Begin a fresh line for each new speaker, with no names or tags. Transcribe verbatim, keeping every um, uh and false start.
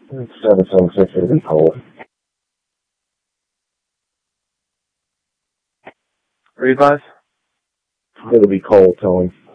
seven seven six, it'll be cold.
Revive?
It'll be cold, Tony.